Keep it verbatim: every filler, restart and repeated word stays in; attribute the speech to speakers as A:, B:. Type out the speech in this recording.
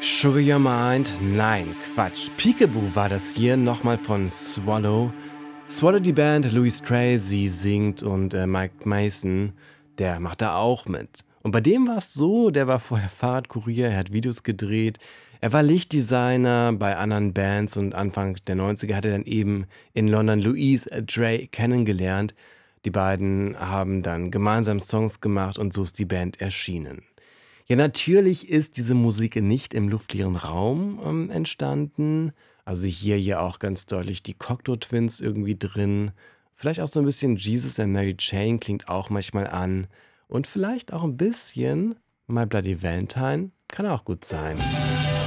A: Sugar Your Mind? Nein, Quatsch. Peekaboo war das hier, nochmal von Swallow. Swallow, die Band, Louis Stray, sie singt und äh, Mike Mason, der macht da auch mit. Und bei dem war es so, der war vorher Fahrradkurier, er hat Videos gedreht, er war Lichtdesigner bei anderen Bands und Anfang der neunziger hat er dann eben in London Louise Stray kennengelernt. Die beiden haben dann gemeinsam Songs gemacht und so ist die Band erschienen. Ja, natürlich ist diese Musik nicht im luftleeren Raum ähm, entstanden. Also hier ja auch ganz deutlich die Cocteau Twins irgendwie drin. Vielleicht auch so ein bisschen Jesus and Mary Chain klingt auch manchmal an. Und vielleicht auch ein bisschen My Bloody Valentine kann auch gut sein.